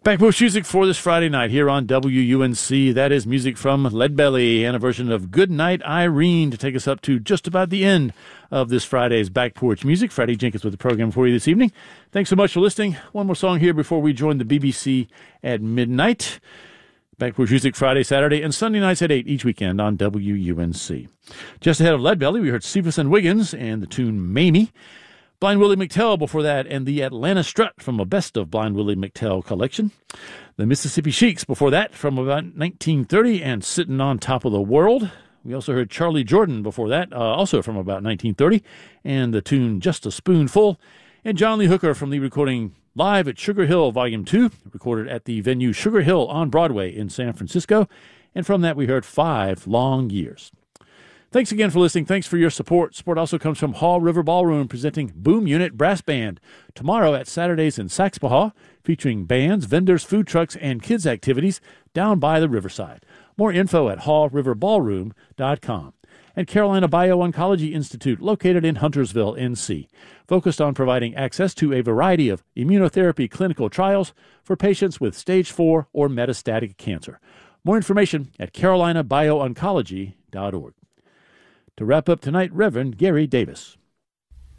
Backbush music for this Friday night here on WUNC. That is music from Leadbelly and a version of Good Night Irene to take us up to just about the end of this Friday's Back Porch Music. Freddie Jenkins with the program for you this evening. Thanks so much for listening. One more song here before we join the BBC at midnight. Back Porch Music Friday, Saturday, and Sunday nights at 8 each weekend on WUNC. Just ahead of Leadbelly, we heard Cephas and Wiggins and the tune Mamie. Blind Willie McTell before that, and the Atlanta Strut from a Best of Blind Willie McTell collection. The Mississippi Sheiks before that from about 1930 and Sitting on Top of the World. We also heard Charlie Jordan before that, also from about 1930, and the tune Just a Spoonful. And John Lee Hooker from the recording Live at Sugar Hill Volume 2, recorded at the venue Sugar Hill on Broadway in San Francisco. And from that we heard 5 Long Years. Thanks again for listening. Thanks for your support. Support also comes from Haw River Ballroom presenting Boom Unit Brass Band tomorrow at Saturdays in Saxapahaw, featuring bands, vendors, food trucks, and kids' activities down by the riverside. More info at hawriverballroom.com. And Carolina Bio-Oncology Institute, located in Huntersville, NC, focused on providing access to a variety of immunotherapy clinical trials for patients with stage 4 or metastatic cancer. More information at carolinabioncology.org. To wrap up tonight, Reverend Gary Davis.